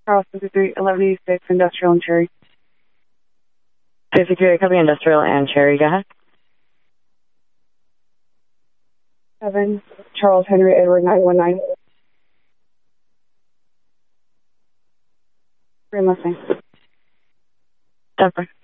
Charles 53, 1186, Industrial and Cherry. 53, copy Industrial and Cherry, go ahead. 7, Charles Henry Edward 919. Green Mustang. Denver.